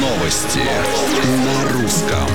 Новости на русском.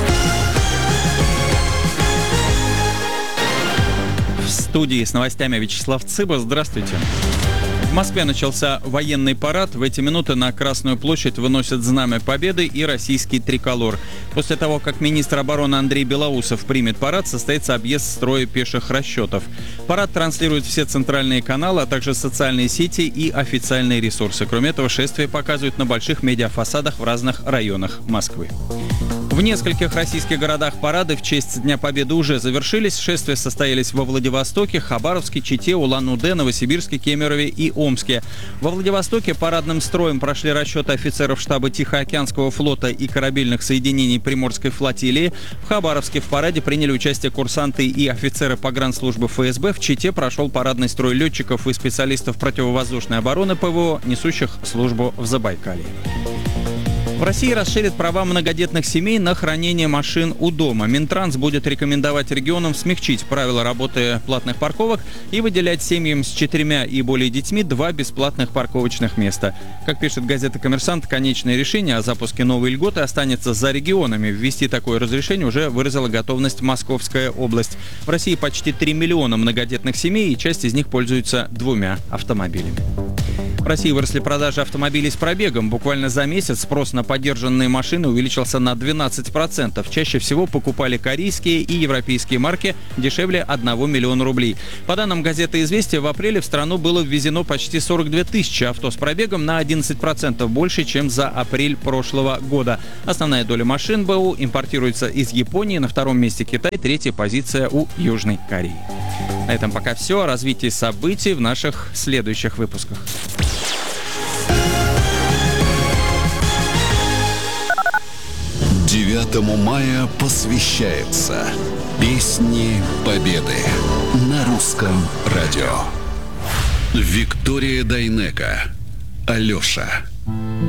В студии с новостями Вячеслав Цыба. Здравствуйте. В Москве начался военный парад. В эти минуты на Красную площадь выносят Знамя Победы и российский триколор. После того, как министр обороны Андрей Белоусов примет парад, состоится объезд строя пеших расчетов. Парад транслируют все центральные каналы, а также социальные сети и официальные ресурсы. Кроме этого, шествие показывают на больших медиафасадах в разных районах Москвы. В нескольких российских городах парады в честь Дня Победы уже завершились. Шествия состоялись во Владивостоке, Хабаровске, Чите, Улан-Удэ, Новосибирске, Кемерове и Омске. Во Владивостоке парадным строем прошли расчеты офицеров штаба Тихоокеанского флота и корабельных соединений Приморской флотилии. В Хабаровске в параде приняли участие курсанты и офицеры погранслужбы ФСБ. В Чите прошел парадный строй летчиков и специалистов противовоздушной обороны ПВО, несущих службу в Забайкалье. В России расширят права многодетных семей на хранение машин у дома. Минтранс будет рекомендовать регионам смягчить правила работы платных парковок и выделять семьям с 4 и более детьми 2 бесплатных парковочных места. Как пишет газета «Коммерсант», конечное решение о запуске новой льготы останется за регионами. Ввести такое разрешение уже выразила готовность Московская область. В России почти 3 миллиона многодетных семей, и часть из них пользуются 2 автомобилями. В России выросли продажи автомобилей с пробегом. Буквально за месяц спрос на подержанные машины увеличился на 12%. Чаще всего покупали корейские и европейские марки дешевле 1 миллиона рублей. По данным газеты «Известия», в апреле в страну было ввезено почти 42 тысячи авто с пробегом, на 11% больше, чем за апрель прошлого года. Основная доля машин БУ импортируется из Японии, на втором месте Китай, третья позиция у Южной Кореи. На этом пока все. О развитии событий в наших следующих выпусках. 9 мая посвящается Песни Победы на русском радио. Виктория Дайнеко. Алеша.